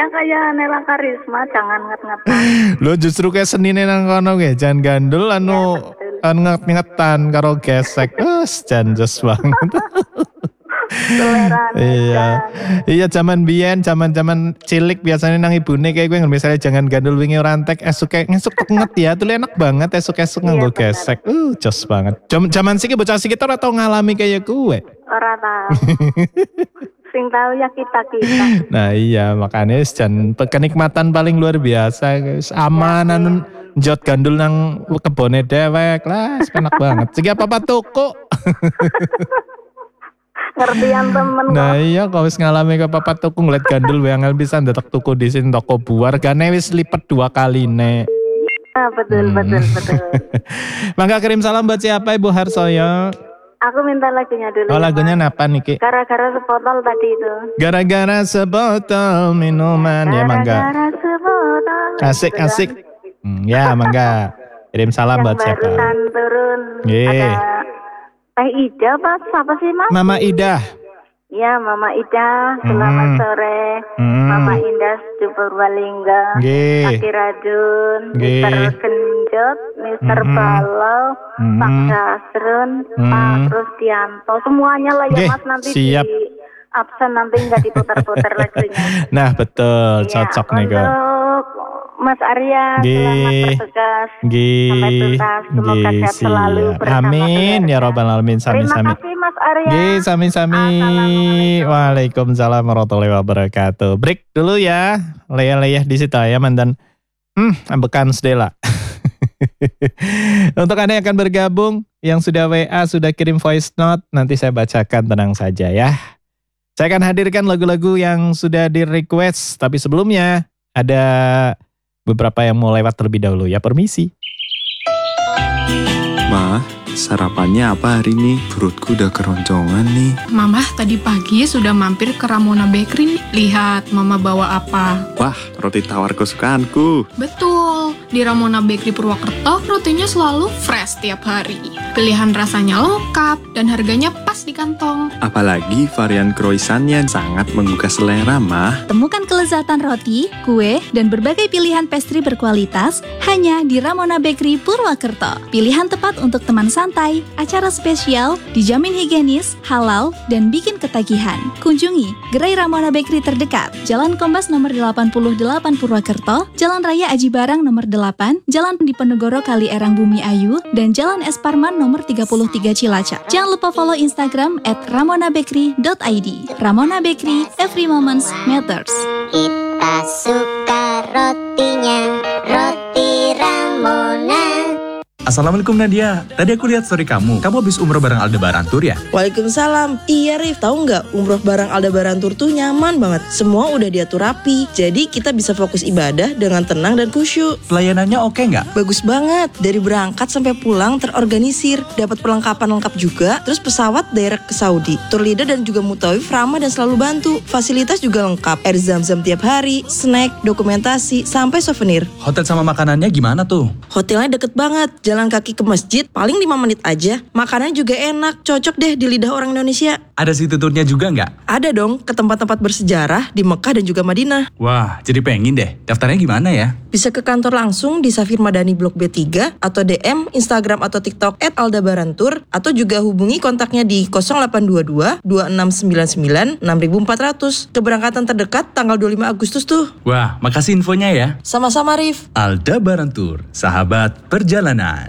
Ya kayak Nela Karisma, jangan nget-ngetan. Lo justru kayak senine nang kono ge, jangan gandul nget-ngetan karo gesek. Janjes banget. Iya zaman biyen, zaman cilik biasanya nang ibune kayak gue misalnya jangan gandul wingi rantek esuk nget ya, tuh enak banget esuk nganggo gesek. Jos banget. Zaman siki bocah siki ora tau ngalami kayak gue. Ora tau. Sing tahu ya kita. Nah iya makanya jan kenikmatan paling luar biasa guys. Aman njot gandul nang kebone dewek lah, enak banget. Segi apa toko. Ngertian temen kok. Nah iya kau wis ngalami ke papat toko ngeliat gandul weangan bisa ndetek tuku di sini toko buar gane wis lipet 2 kali nek. Betul. Mangga kirim salam buat siapa Ibu Harsoyo? Aku minta lagunya dulu. Oh lagunya apa Niki? Gara-gara sebotol tadi itu. Gara-gara sebotol minuman ya mangga. Gara-gara sebotol. Asik. Ya mangga. Kirim salam buat siapa? Yang barusan turun. Ada Teh Ida Pak, siapa sih Mas? Mama Ida. Ya Mama Ida, selamat sore. Mama Indah di Purbalingga. Kaki Radun, Mister Genjot, Mister Balau, Pak Dasrun, Pak Rusdianto, semuanya lah ya Mas, nanti siap. di absen nanti nggak diputar-putar lagunya. Nah betul, cocok nih kok. Untuk Mas Arya, selamat bertugas sampai tuntas, semoga sehat selalu bersama amin ya robbal alamin. Sami. Terima kasih Mas Arya. Sami. Waalaikumsalam warahmatullahi wabarakatuh. Break dulu ya, leyeh di situ ya mantan. Ambekan sedela. Untuk Anda yang akan bergabung, yang sudah WA, sudah kirim voice note, nanti saya bacakan, tenang saja ya. Saya akan hadirkan lagu-lagu yang sudah di request, tapi sebelumnya ada beberapa yang mau lewat terlebih dahulu ya, permisi. Ma, sarapannya apa hari ini? Perutku udah keroncongan nih. Mama tadi pagi sudah mampir ke Ramona Bakery nih. Lihat Mama bawa apa. Wah, roti tawar kesukaanku. Betul, di Ramona Bakery Purwokerto rotinya selalu fresh tiap hari. Pilihan rasanya lengkap dan harganya pas di kantong. Apalagi varian croissantnya sangat menggugah selera, Ma. Temukan kelezatan roti, kue, dan berbagai pilihan pastry berkualitas hanya di Ramona Bakery Purwokerto. Pilihan tepat untuk teman santai, acara spesial, dijamin higienis, halal, dan bikin ketagihan. Kunjungi gerai Ramona Bakery terdekat, Jalan Kombas nomor 88 Purwokerto, Jalan Raya Aji Barang nomor 8, Jalan Diponegoro Kali Erang Bumi Ayu, dan Jalan Es Parman nomor 33 Cilacap. Jangan lupa follow Instagram @ramonabakery.id. Ramona Bakery, every moment matters. Kita suka rotinya, roti Ramona. Assalamualaikum Nadia, tadi aku lihat story kamu habis umroh bareng Aldebaran Tour ya? Waalaikumsalam. Iya Rif, tahu nggak umroh bareng Aldebaran Tour tuh nyaman banget. Semua udah diatur rapi, jadi kita bisa fokus ibadah dengan tenang dan khusyuk. Pelayanannya oke nggak? Bagus banget, dari berangkat sampai pulang terorganisir, dapat perlengkapan lengkap juga, terus pesawat direct ke Saudi. Tour leader dan juga mutawif ramah dan selalu bantu. Fasilitas juga lengkap, air zam-zam tiap hari, snack, dokumentasi, sampai souvenir. Hotel sama makanannya gimana tuh? Hotelnya deket banget, jalan kaki ke masjid paling 5 menit aja. Makanannya juga enak, cocok deh di lidah orang Indonesia. Ada city tournya juga nggak? Ada dong, ke tempat-tempat bersejarah di Mekah dan juga Madinah. Wah, jadi pengen deh. Daftarnya gimana ya? Bisa ke kantor langsung di Safir Madani Blok B3 atau DM Instagram atau TikTok @aldabarantour atau juga hubungi kontaknya di 0822 2699 6400. Keberangkatan terdekat tanggal 25 Agustus tuh. Wah, makasih infonya ya. Sama-sama Rif. Aldebaran Tour, sahabat perjalanan.